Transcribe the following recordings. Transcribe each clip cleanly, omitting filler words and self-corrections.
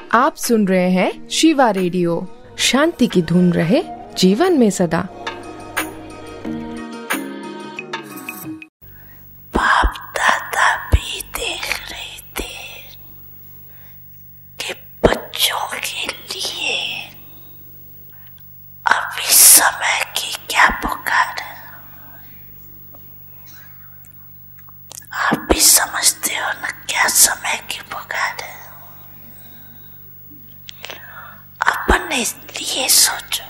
आप सुन रहे हैं शिवा रेडियो। शांति की धुन रहे जीवन में सदा। बाप दादा भी देख रहे थे कि बच्चों के लिए अभी समय की क्या पुकार है। आप भी समझते हो ना क्या समय की पुकार है। अपने लिए सोचो।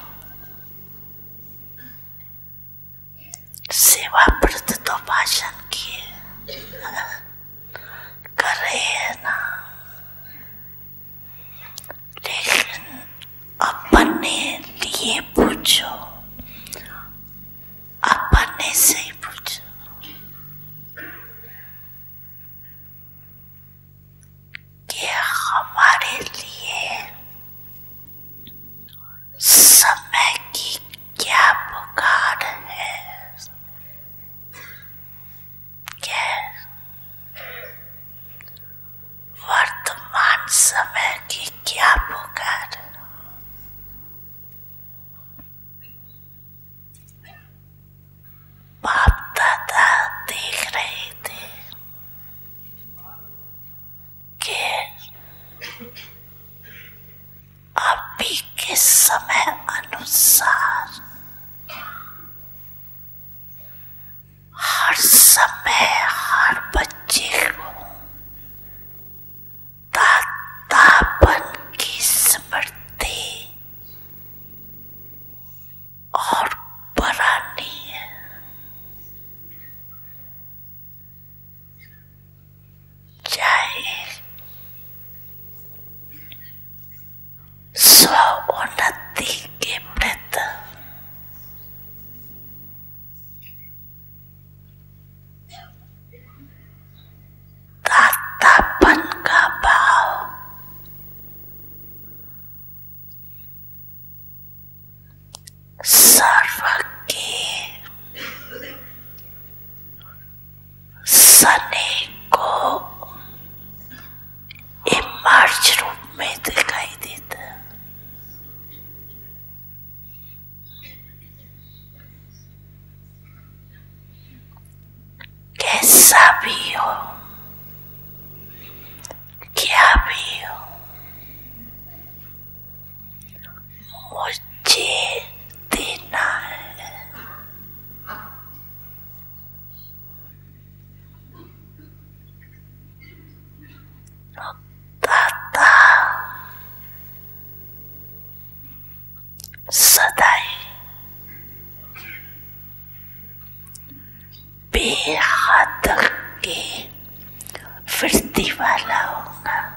सेवा प्रति तो भाषण किए कर रहे हैं ना, लेकिन अपने लिए पूछो, अपने से ही पूछो कि हमारे लिए समय की क्या पुकार है। क्या वर्तमान समय की क्या पुकार है। बाप दादा देख रहे थे कि अभी के समय अनुसार हर समय हर बच्चे को दादापन की स्मृति और पुरानी है। चाहे स्व उन्नति के प्रति दातापन का भाव सर्व के सने को इमर्ज रूप में दिखाई देता है। कैसा भी हो, क्या भी हो, मुझे देना है। दाता सदा ही बेहद के वृद्धि वाला होगा।